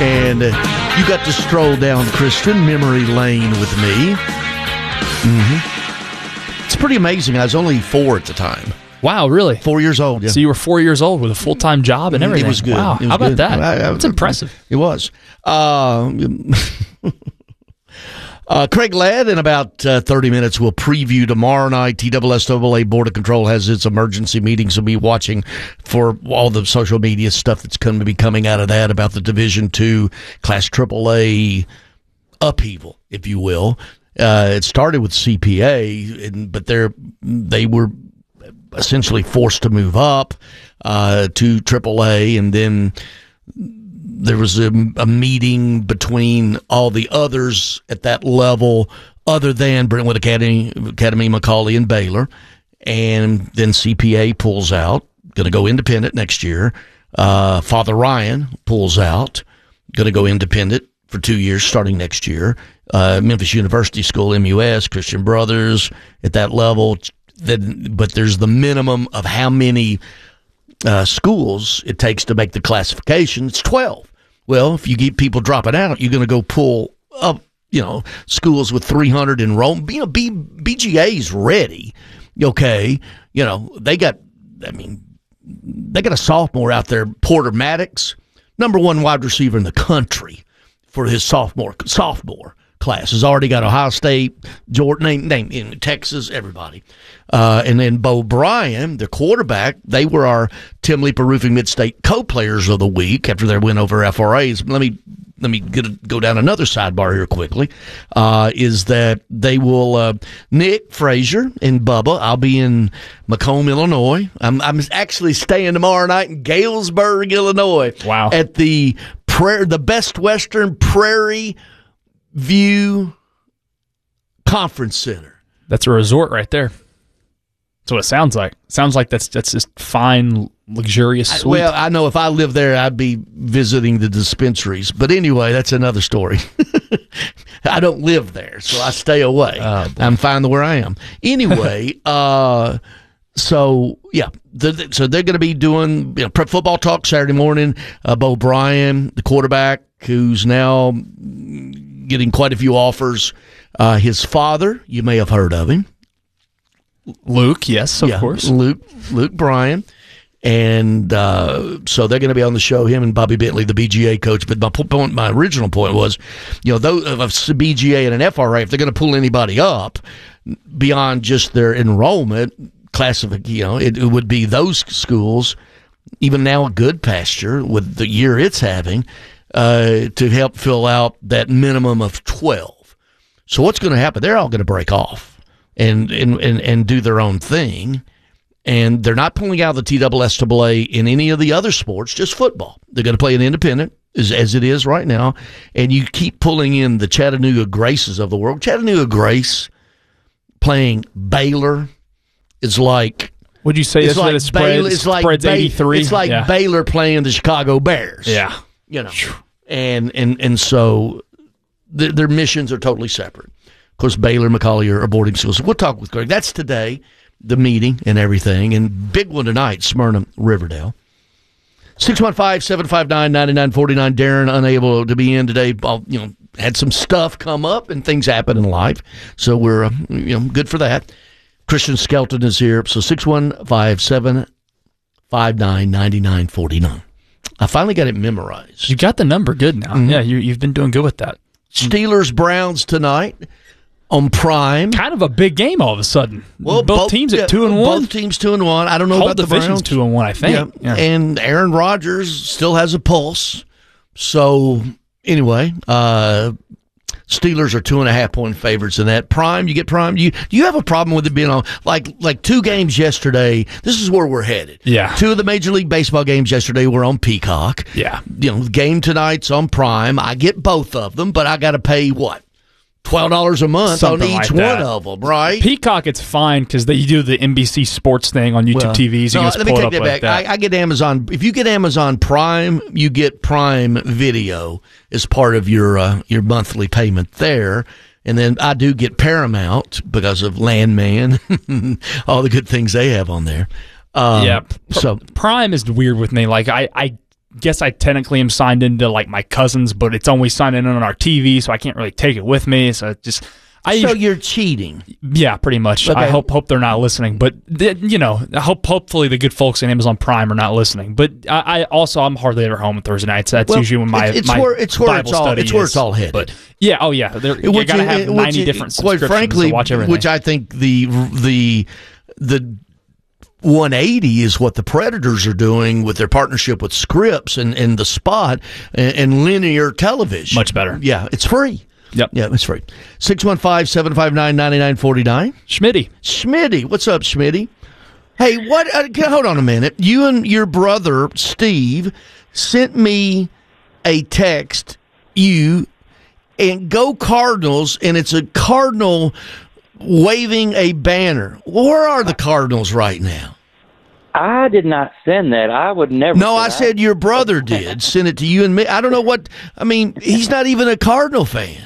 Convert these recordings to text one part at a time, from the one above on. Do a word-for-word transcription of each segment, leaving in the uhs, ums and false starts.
And uh, you got to stroll down Christian memory lane with me. Mm-hmm. It's pretty amazing. I was only four at the time. Wow, really? Four years old, yeah. So you were four years old with a full-time job and everything. It was good. Wow, was how about good. that? I, I, That's impressive. It was. Uh, uh, Craig Ladd, in about uh, thirty minutes, will preview tomorrow night. T S S A A Board of Control has its emergency meeting, so be watching for all the social media stuff that's going to be coming out of that about the Division Two Class triple A upheaval, if you will. Uh, it started with C P A, and, but they're they were essentially forced to move up uh, to triple A, and then there was a, a meeting between all the others at that level other than Brentwood Academy, Academy, McCallie, and Baylor, and then C P A pulls out, going to go independent next year. Uh, Father Ryan pulls out, going to go independent for two years starting next year. Uh, Memphis University School, M U S, Christian Brothers at that level. Then, but there's the minimum of how many uh, schools it takes to make the classification. It's twelve. Well, if you keep people dropping out, you're going to go pull up, you know, schools with three hundred enrollment. You know, B, BGA's ready. Okay, you know, they got, I mean, they got a sophomore out there, Porter Maddox, number one wide receiver in the country for his sophomore sophomore class. Has already got Ohio State, Jordan, name, name in Texas, everybody. Uh, and then Bo Bryan, the quarterback, they were our Tim Leeper Roofing Mid-State co-players of the week after their win over F R As. Let me let me get a, go down another sidebar here quickly. Uh, is that they will uh, Nick Frazier and Bubba. I'll be in Macomb, Illinois. I'm I'm actually staying tomorrow night in Galesburg, Illinois. Wow. At the prayer, the Best Western Prairie View Conference Center. That's a resort right there. That's what it sounds like. Sounds like that's that's just fine, luxurious suite. Well, I know if I lived there, I'd be visiting the dispensaries. But anyway, that's another story. I don't live there, so I stay away. Oh, I'm fine where I am. Anyway, uh, so yeah, the, the, so they're going to be doing you know, prep football talk Saturday morning. Uh, Bo Bryan, the quarterback, who's now getting quite a few offers. Uh, his father, you may have heard of him. Luke, yes, of yeah, course. Luke, Luke Bryan. And uh, so they're going to be on the show, him and Bobby Bentley, the B G A coach. But my point, my original point was, you know, those of a B G A and an F R A, if they're going to pull anybody up beyond just their enrollment, classific, you know, it, it would be those schools, even now a Good Pasture with the year it's having, uh, to help fill out that minimum of twelve. So what's going to happen? They're all going to break off and, and, and, and do their own thing. And they're not pulling out the T S S A A in any of the other sports, just football. They're going to play an independent, as, as it is right now. And you keep pulling in the Chattanooga Graces of the world. Chattanooga Grace playing Baylor is like... Would you say it's this like it spreads, Baylor, it's like spreads ba- eighty-three? It's like yeah. Baylor playing the Chicago Bears. Yeah. You know. And, and, and so th- their missions are totally separate. Of course, Baylor, McCallie are boarding schools. So we'll talk with Greg. That's today. The meeting and everything. And big one tonight, Smyrna, Riverdale. six one five, seven five nine, nine nine four nine. Darren, unable to be in today, you know, had some stuff come up and things happen in life. So we're, uh, you know, good for that. Christian Skelton is here. So six one five, seven five nine, nine nine four nine. I finally got it memorized. You got the number good now. Mm-hmm. Yeah, you, you've been doing good with that. Steelers, Browns tonight. On Prime. Kind of a big game all of a sudden. Well, both, both teams yeah, at two and one. Both teams two and one. I don't know Whole about the division's Browns. two and one, I think. Yeah. Yeah. And Aaron Rodgers still has a pulse. So anyway, uh, Steelers are two and a half point favorites in that. Prime, you get Prime. You do you have a problem with it being on like like two games yesterday? This is where we're headed. Yeah. Two of the Major League Baseball games yesterday were on Peacock. Yeah. You know, the game tonight's on Prime. I get both of them, but I got to pay what? twelve dollars a month Something on each like that. one of them, right? Peacock, it's fine because you do the N B C Sports thing on YouTube well, T Vs. You no, can just let me pull it take up that like back. that. I, I get Amazon. If you get Amazon Prime, you get Prime Video as part of your uh, your monthly payment there. And then I do get Paramount because of Landman, all the good things they have on there. Um, yeah. Pr- so Prime is weird with me. Like I, I guess I technically am signed into like my cousins, but it's only signed in on our T V, so I can't really take it with me. So it just. I so you're cheating. Yeah, pretty much. Okay. I hope hope they're not listening, but they, you know, I hope hopefully the good folks in Amazon Prime are not listening. But I, I also I'm hardly ever home on Thursday nights. So that's well, usually when my it's my where it's where Bible it's all study it's where is. it's all headed. But yeah, oh yeah, there, you got to have ninety different quite subscriptions frankly, to watch everything. Which I think the the the. one eighty is what the Predators are doing with their partnership with Scripps and, and the Spot and, and linear television. Much better. Yeah, it's free. Yep. Yeah, it's free. six one five, seven five nine, nine nine four nine. Schmitty. Schmitty. What's up, Schmitty? Hey, what? Uh, hold on a minute. You and your brother, Steve, sent me a text, you, and go Cardinals, and it's a Cardinal waving a banner. Where are the Cardinals right now? I did not send that. I would never. No, I said your brother did. Send it to you and me. I don't know what. I mean, he's not even a Cardinal fan.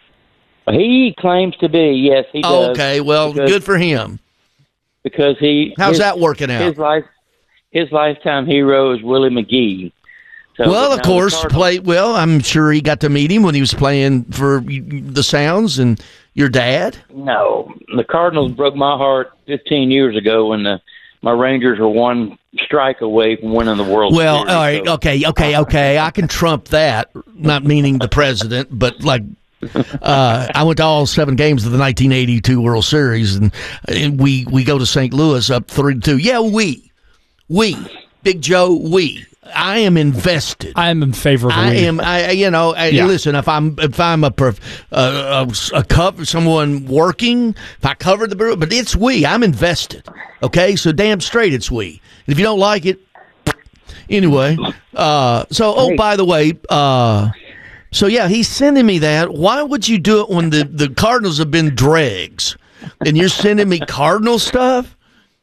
He claims to be. Yes, he does. Okay, well, because, good for him. Because he. How's his, that working out? His life, his lifetime hero is Willie McGee. So, well, of course, play. Well, I'm sure he got to meet him when he was playing for the Sounds and your dad. No, the Cardinals broke my heart fifteen years ago when the my Rangers were one strike away from winning the World well, Series. Well, all right, so. okay, okay, okay. I can trump that. Not meaning the president, but like. Uh, I went to all seven games of the nineteen eighty-two World Series, and, and we, we go to Saint Louis up three to two. Yeah, we, we, Big Joe, we. I am invested. I am in favor of. I we. am. I you know. I, yeah. Listen, if I'm if I'm a uh, a, a cover someone working, if I cover the but it's we. I'm invested. Okay, so damn straight, it's we. If you don't like it, anyway. Uh, so oh, by the way. Uh, So, yeah, he's sending me that. Why would you do it when the, the Cardinals have been dregs? And you're sending me Cardinal stuff?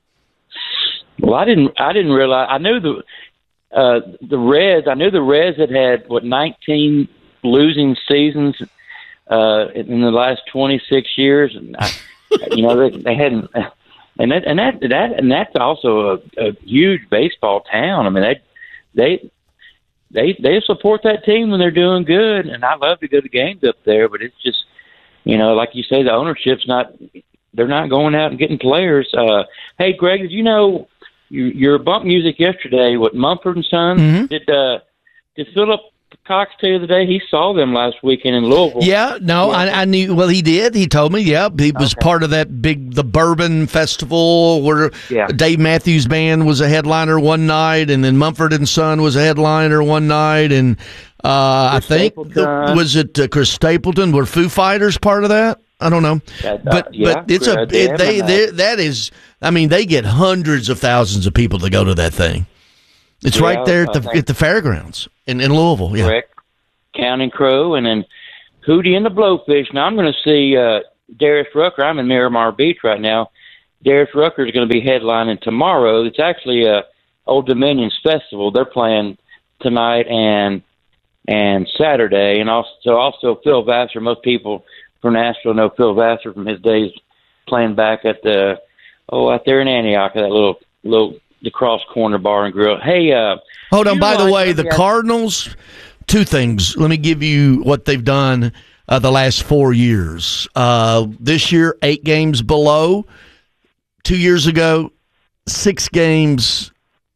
Well, I didn't I didn't realize. I knew the uh, the Reds. I knew the Reds had had, what, nineteen losing seasons uh, in the last twenty-six years. And, I, you know, they, they hadn't. And that, and that, that and that's also a, a huge baseball town. I mean, they they. They they support that team when they're doing good, and I love to go to games up there. But it's just, you know, like you say, the ownership's not. They're not going out and getting players. Uh, hey, Greg, did you know you, your bump music yesterday? What Mumford and Sons mm-hmm. did? Uh, did Philip Cox tell you the day he saw them last weekend in Louisville? Yeah, no, yeah. I, I knew. Well, he did. He told me. Yeah, he was okay. part of that big the Bourbon Festival where yeah. Dave Matthews Band was a headliner one night, and then Mumford and Son was a headliner one night, and uh, I think the, was it uh, Chris Stapleton? Were Foo Fighters part of that? I don't know, yeah, uh, but yeah, but it's a it, they they that is. I mean, they get hundreds of thousands of people to go to that thing. It's yeah, right there at the at the fairgrounds in, in Louisville. Yeah, correct. Counting Crow, and then Hootie and the Blowfish. Now I'm going to see uh, Darius Rucker. I'm in Miramar Beach right now. Darius Rucker is going to be headlining tomorrow. It's actually a Old Dominions festival. They're playing tonight and and Saturday, and also also Phil Vassar. Most people from Nashville know Phil Vassar from his days playing back at the oh out there in Antioch, that little little the Cross Corner Bar and Grill. Hey, uh, hold on. By the way, the Cardinals. Two things. Let me give you what they've done uh, the last four years. Uh, this year, eight games below. Two years ago, six games.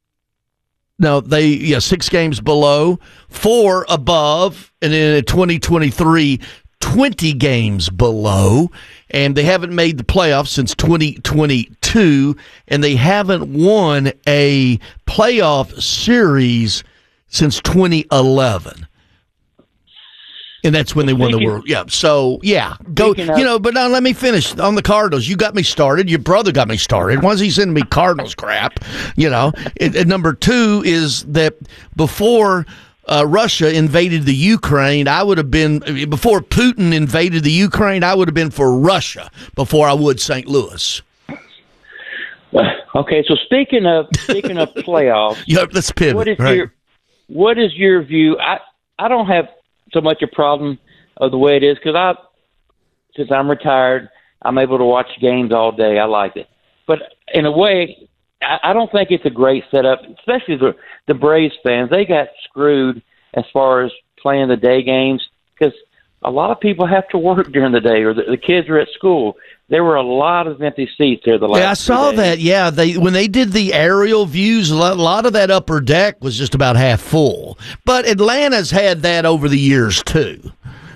No, they yeah, six games below, four above, and then in twenty twenty-three, twenty games below. And they haven't made the playoffs since twenty twenty-two, and they haven't won a playoff series since twenty eleven. And that's when they won the world. Yeah. So, yeah. Go, you know, but now let me finish on the Cardinals. You got me started. Your brother got me started. Why is he sending me Cardinals crap? You know, and, and number two is that before uh, Russia invaded the Ukraine, I would have been, before Putin invaded the Ukraine, I would have been for Russia before I would Saint Louis. Okay. So speaking of, speaking of playoffs. Yeah, let's pivot. What is right. your, what is your view? I, I don't have so much a problem of the way it is because I, since I'm retired, I'm able to watch games all day. I like it, but in a way, I, I don't think it's a great setup, especially the the Braves fans. They got screwed as far as playing the day games because a lot of people have to work during the day, or the, the kids are at school. There were a lot of empty seats there the last Yeah, I saw days. that. Yeah, they when they did the aerial views, a lot, a lot of that upper deck was just about half full. But Atlanta's had that over the years too.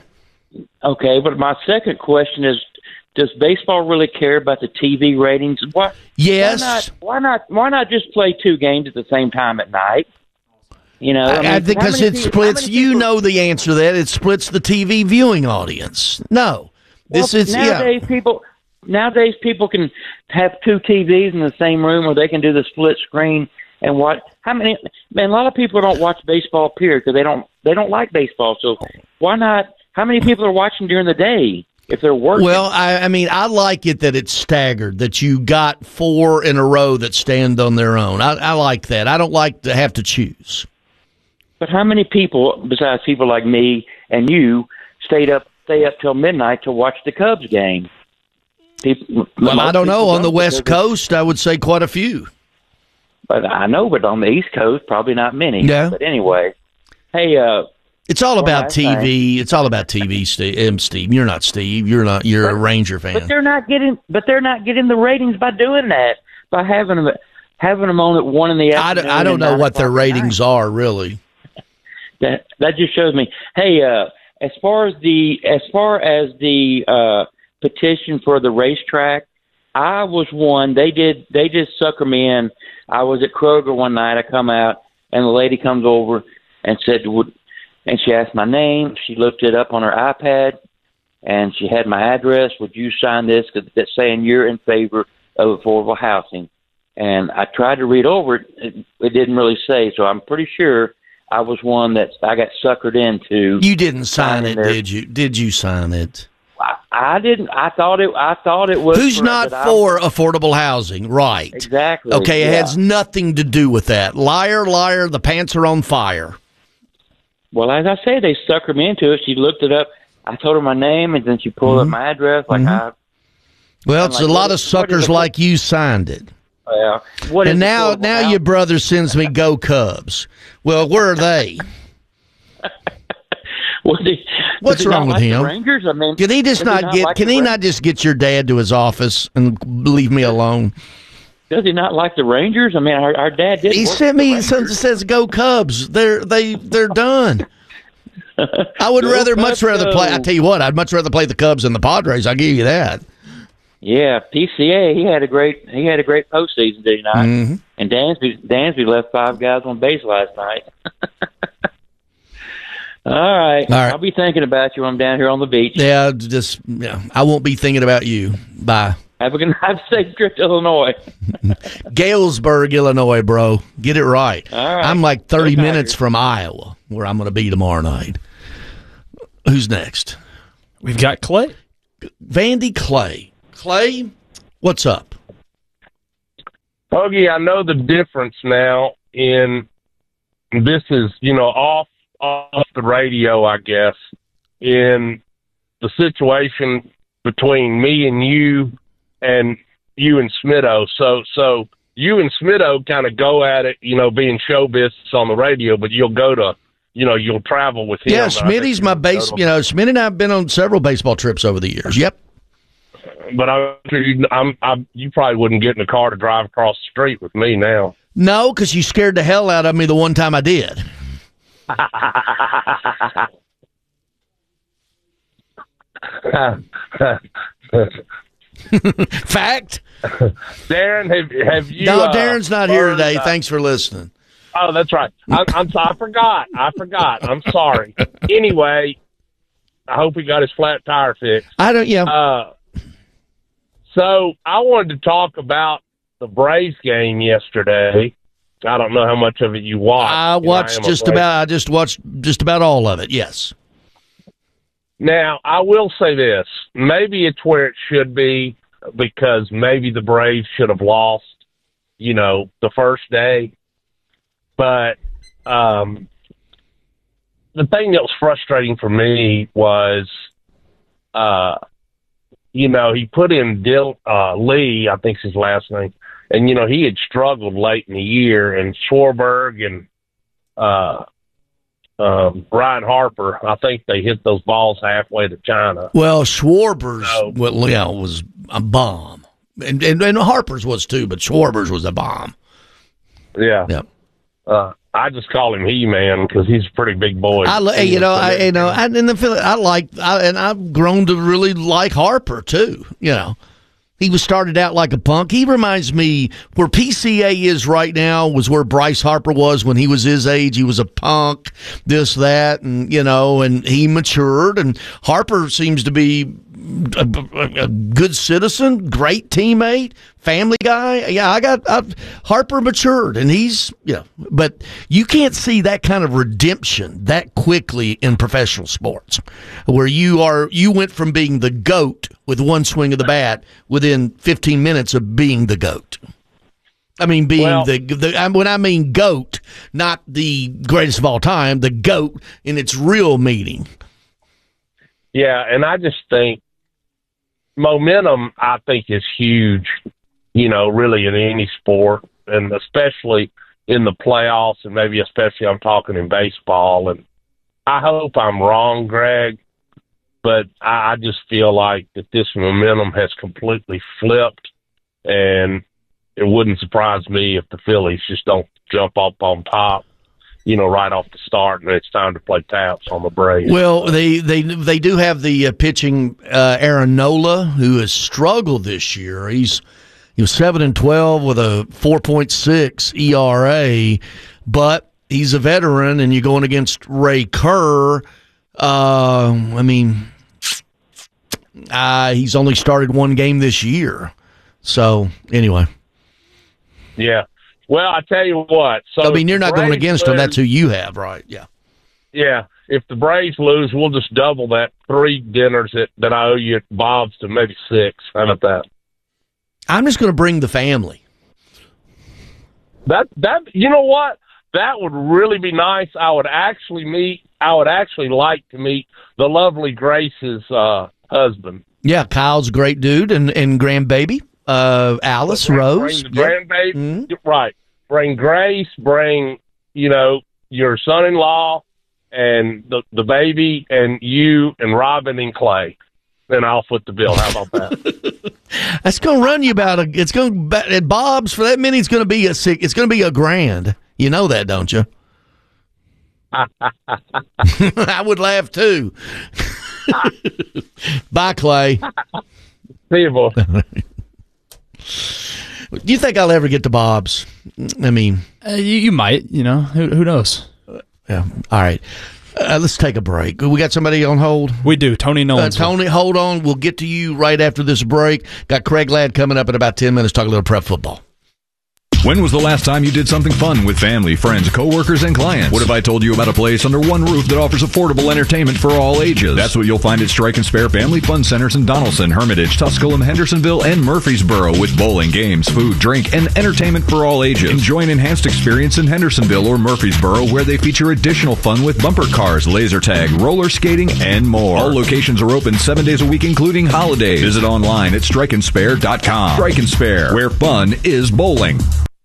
Okay, but my second question is, does baseball really care about the T V ratings? Why, Yes. Why not, why not? Why not just play two games at the same time at night? You know, I, I, mean, I think how because many it people- splits. how many You people- know the answer to that. It splits the T V viewing audience. No, this well, is nowadays yeah. people. Nowadays, people can have two T Vs in the same room, or they can do the split screen and watch. How many? Man, a lot of people don't watch baseball, period, because they don't they don't like baseball. So why not? How many people are watching during the day if they're working? Well, I, I mean, I like it that it's staggered, that you got four in a row that stand on their own. I, I like that. I don't like to have to choose. But how many people, besides people like me and you, stayed up stay up till midnight to watch the Cubs game? People, Well, I don't know. On the West because- Coast, I would say quite a few. But I know, but on the East Coast, probably not many. Yeah. But anyway, hey, uh, It's all One about last T V. It's all about T V, Steve. Um, Steve, you're not Steve. You're not. You're a Ranger but fan. they're not getting, but they're not getting the ratings by doing that, by having them having them on at one in the I, d- afternoon. I don't and know nine what their o'clock at night. ratings are really. That that just shows me. Hey, uh, as far as the as far as the uh, petition for the racetrack, I was one. They did. They just sucker me in. I was at Kroger one night. I come out, and the lady comes over and said, "Would," and she asked my name. She looked it up on her iPad, and she had my address. Would you sign this? Because that's saying you're in favor of affordable housing. And I tried to read over it. It, it didn't really say. So I'm pretty sure I was one that I got suckered into. You didn't sign it, there. did you? Did you sign it? I, I didn't. I thought it. I thought it was. Who's for- not but I- for affordable housing? Right. Exactly. Okay, it yeah. has nothing to do with that. Liar, liar, the pants are on fire. Well, as I say, they suckered me into it. She looked it up. I told her my name, and then she pulled Mm-hmm. up my address. Like I. Well, I'm it's like, a lot what of is- what is suckers a- like you signed it. Well, what is And now, affordable now housing? your brother sends me go Cubs. Well, where are they? What did- What's does he wrong not with like the him? Rangers. I mean, Can he just does not get? like Can the he Ra- not just get your dad to his office and leave me alone? Does he not like the Rangers? I mean, our, our dad did. He work sent for the me Rangers. something that says "Go Cubs." They're they they're done. I would Go rather much Cubs, rather play. I go. tell you what, I'd much rather play the Cubs than the Padres. I'll give you that. Yeah, P C A. He had a great. He had a great postseason, did he not? Mm-hmm. And Dansby, Dansby left five guys on base last night. All right. All right. I'll be thinking about you when I'm down here on the beach. Yeah, just yeah. I won't be thinking about you. Bye. Have a good have a safe trip to Illinois. Galesburg, Illinois, bro. Get it right. All right. I'm like thirty Go minutes Tigers. from Iowa, where I'm going to be tomorrow night. Who's next? We've got Clay. Vandy Clay. Clay, what's up? Hoagie, I know the difference now in this is, you know, off off the radio, I guess, in the situation between me and you and you and Smitto. So so you and Smitto kind of go at it, you know, being show business on the radio, but you'll go to, you know, you'll travel with him. Yeah, but I think Smitty's you my go base. to- You know, Smitty and I have been on several baseball trips over the years. Yep. But I'm, sure you- I'm, I'm, you probably wouldn't get in the car to drive across the street with me now. No, because you scared the hell out of me the one time I did. Fact. Darren, have have you? No, uh, Darren's not here learned, today. uh, Thanks for listening. Oh, that's right. I'm, I'm I forgot. I forgot. I'm sorry. Anyway, I hope he got his flat tire fixed. I don't. Yeah. Uh, so I wanted to talk about the Braves game yesterday. I don't know how much of it you watched. I You know, watched am a just Braves- about. I just watched just about all of it. Yes. Now, I will say this. Maybe it's where it should be because maybe the Braves should have lost, you know, the first day. But um, the thing that was frustrating for me was, uh, you know, he put in Dill, uh, Lee, I think's his last name. And, you know, he had struggled late in the year, and Schwarberg and uh, um, Ryan Harper, I think they hit those balls halfway to China. Well, Schwarber's so, well, yeah, was a bomb. And, and and Harper's was too, but Schwarber's was a bomb. Yeah. Yeah. Uh, I just call him He-Man because he's a pretty big boy. I, you know, I, you know, I, and the, I like, I, and I've grown to really like Harper too. You know, he was started out like a punk. He reminds me where P C A is right now was where Bryce Harper was when he was his age. He was a punk, this, that, and you know, and he matured. And Harper seems to be a, a, a good citizen, great teammate, family guy. Yeah, I got I've, Harper matured, and he's yeah. You know, but you can't see that kind of redemption that quickly in professional sports, where you are you went from being the GOAT with one swing of the bat within fifteen minutes of being the GOAT. I mean, being well, the, the when I mean GOAT, not the greatest of all time, the GOAT in its real meaning. Yeah, and I just think momentum, I think, is huge, you know, really in any sport, and especially in the playoffs, and maybe especially I'm talking in baseball. And I hope I'm wrong, Greg, but I, I just feel like that this momentum has completely flipped, and it wouldn't surprise me if the Phillies just don't jump up on top, you know, right off the start, and it's time to play taps on the Braves. Well, they they they do have the uh, pitching uh, Aaron Nola, who has struggled this year. He's he was seven and twelve with a four point six E R A, but he's a veteran, and you're going against Ray Kerr. Uh, I mean, uh, he's only started one game this year. So anyway, yeah. Well, I tell you what. So I mean, you're not going against lose, them. That's who you have, right? Yeah. Yeah. If the Braves lose, we'll just double that three dinners that, that I owe you at Bob's to maybe six. How about that? I'm just going to bring the family. That that you know what? That would really be nice. I would actually meet. I would actually like to meet the lovely Grace's uh, husband. Yeah, Kyle's a great dude, and and grandbaby uh, Alice bring, Rose. Bring the grandbaby, mm-hmm. Right? Bring Grace. Bring you know your son-in-law and the the baby, and you and Robin and Clay. Then I'll foot the bill. How about that? That's going to run you about a. It's going at Bob's for that many. It's going to be a sick. It's going to be a grand. You know that, don't you? I would laugh too. Bye, Clay. See you, boy. Do you think I'll ever get to Bob's? I mean, uh, you, you might. You know, who, who knows? Yeah. All right. Uh, let's take a break. We got somebody on hold? We do. Tony Nolan. Uh, Tony, hold on. We'll get to you right after this break. Got Craig Ladd coming up in about ten minutes, talk a little prep football. When was the last time you did something fun with family, friends, coworkers, and clients? What if I told you about a place under one roof that offers affordable entertainment for all ages? That's what you'll find at Strike and Spare Family Fun Centers in Donaldson, Hermitage, Tusculum, Hendersonville, and Murfreesboro, with bowling, games, food, drink, and entertainment for all ages. Enjoy an enhanced experience in Hendersonville or Murfreesboro, where they feature additional fun with bumper cars, laser tag, roller skating, and more. All locations are open seven days a week, including holidays. Visit online at strike and spare dot com. Strike and Spare, where fun is bowling.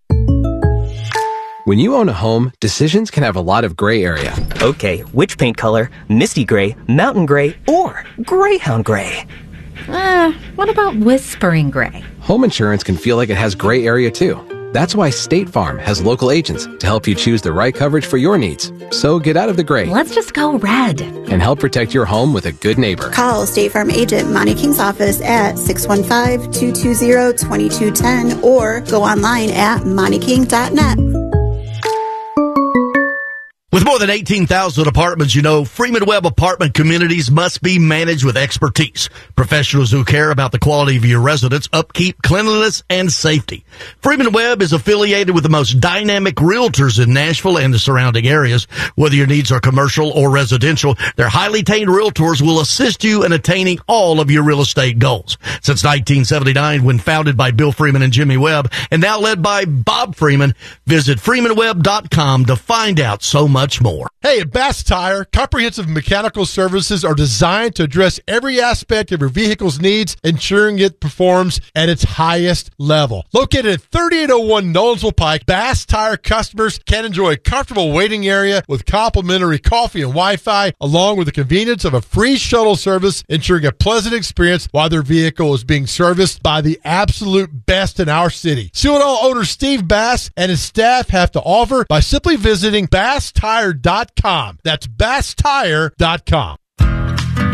When you own a home, decisions can have a lot of gray area. Okay, which paint color? Misty gray, mountain gray, or greyhound gray? Uh, what about whispering gray? Home insurance can feel like it has gray area too. That's why State Farm has local agents to help you choose the right coverage for your needs. So get out of the gray. Let's just go red. And help protect your home with a good neighbor. Call State Farm agent Monty King's office at six one five, two two zero, two two one zero or go online at monty king dot net. With more than eighteen thousand apartments, you know, Freeman Webb apartment communities must be managed with expertise. Professionals who care about the quality of your residence, upkeep, cleanliness, and safety. Freeman Webb is affiliated with the most dynamic realtors in Nashville and the surrounding areas. Whether your needs are commercial or residential, their highly trained realtors will assist you in attaining all of your real estate goals. Since nineteen seventy-nine, when founded by Bill Freeman and Jimmy Webb, and now led by Bob Freeman, visit freeman webb dot com to find out so much much more. Hey, at Bass Tire, comprehensive mechanical services are designed to address every aspect of your vehicle's needs, ensuring it performs at its highest level. Located at thirty-eight oh one Nolensville Pike, Bass Tire customers can enjoy a comfortable waiting area with complimentary coffee and Wi-Fi, along with the convenience of a free shuttle service, ensuring a pleasant experience while their vehicle is being serviced by the absolute best in our city. See what all owner Steve Bass and his staff have to offer by simply visiting bass tire dot com. That's bass tire dot com.